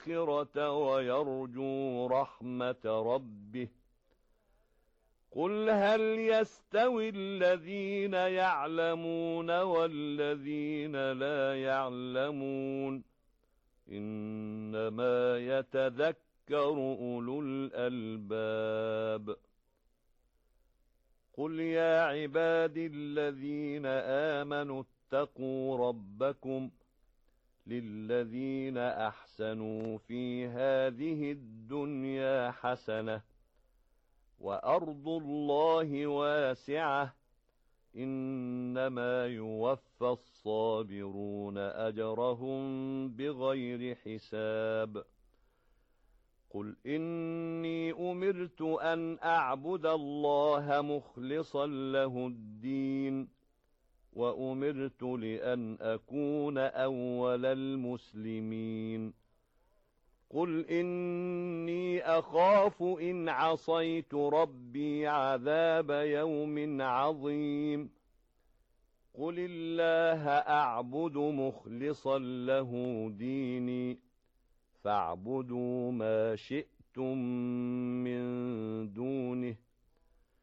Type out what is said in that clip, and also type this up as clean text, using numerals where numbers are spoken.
الآخرة ويرجو رحمة ربه قل هل يستوي الذين يعلمون والذين لا يعلمون إنما يتذكر أولو الألباب قل يا عبادي الذين آمنوا اتقوا ربكم للذين أحسنوا في هذه الدنيا حسنة وأرض الله واسعة إنما يوفى الصابرون أجرهم بغير حساب قل إني أمرت أن أعبد الله مخلصا له الدين وأمرت لأن أكون أول المسلمين قل إني أخاف إن عصيت ربي عذاب يوم عظيم قل الله أعبد مخلصا له ديني فاعبدوا ما شئتم من دونه